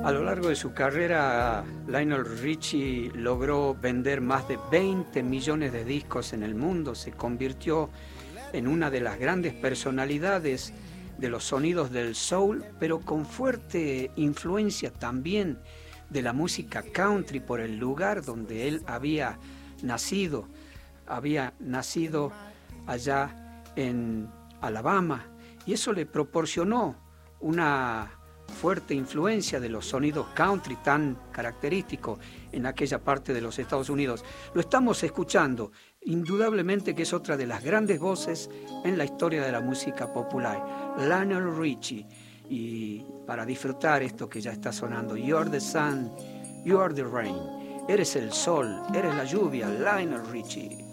A lo largo de su carrera, Lionel Richie logró vender más de 20 millones de discos en el mundo. Se convirtió en una de las grandes personalidades de los sonidos del soul, pero con fuerte influencia también de la música country por el lugar donde él había nacido. Había nacido allá en Alabama y eso le proporcionó una fuerte influencia de los sonidos country tan característicos en aquella parte de los Estados Unidos. Lo estamos escuchando, indudablemente que es otra de las grandes voces en la historia de la música popular, Lionel Richie. Y para disfrutar esto que ya está sonando, You're the sun, you're the rain, eres el sol, eres la lluvia, Lionel Richie.